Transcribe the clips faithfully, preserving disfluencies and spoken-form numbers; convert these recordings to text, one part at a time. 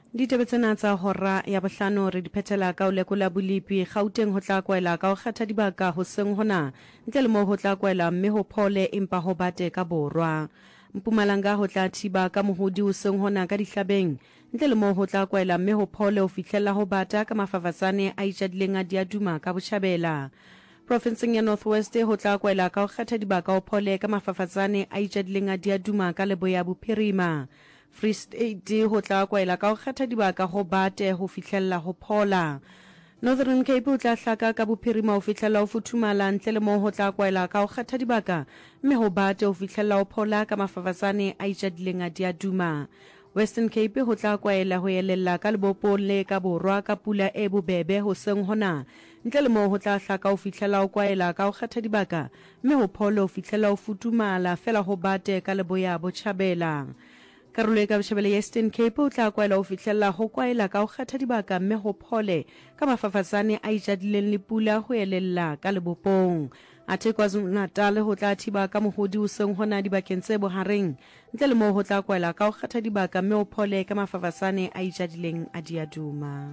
Ditaba tsena tsa hora ya bohlano re di phethela ka o lekola Bolipi Gauteng ho tla kwaela ka o kgetha dibaka ho seng hona ntle le mo ho tla kwaela mme ho phole empa ho bate ka borwa. Mpumalanga ho tla thiba ka mohodi ho seng hona ka dihlabeng ntle le mo ho tla kwaela mme ho phole ho fihlella ho bata ka mafafasane a itjadileng a diaduma ka Botjhabela. Provinceng ya North West ho tla kwaela ka o kgetha dibaka ho phole ka mafafasane a itjadileng a diaduma ka Leboya Bophirima. Free State ho tla kwaela ka o kgetha dibaka ho bate ho fihlella ho phola. Northern Cape ho tla hlaka ka Bophirima ho fihlella ho futhumala ntle le mo ho tla kwaela ka o kgetha dibaka mme ho bate ho fihlella ho phola ka mafafasane a itjadileng a diaduma. Western Cape ho tla kwaela ho yelella ka Lebopo le ka Borwa ka pula e bobebe ho seng hona ntle le mo ho tla hlaka ho fihlella ho kwaela ka o kgetha dibaka mme ho phole ho fihlella ho futhumala fela ho bate ka Leboya Botjhabela. Karolo ka Botjhabela Eastern Cape o tla kwaela ho fihlella ho kwaela ka o kgetha dibaka mme ho phole ka mafafasane a itjadileng le pula ho elella ka Lebopong. Athe KwaZulu-Natal ho tla thiba ka mohodi ho seng hona dibakeng tse bohareng ntle le mo ho tla kwaela ka o kgetha dibaka mme ho phole ka mafafasane a itjadileng a diaduma.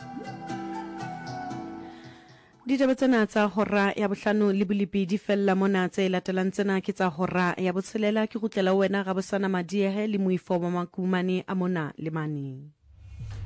Ditaba tsena tsa hora ya bohlano le Bolipi di fella mona tse latelang tsena ke tsa hora ya botshelela ke gutlela wena ga bosana madiehe le moifo wa makumane a mona le mane.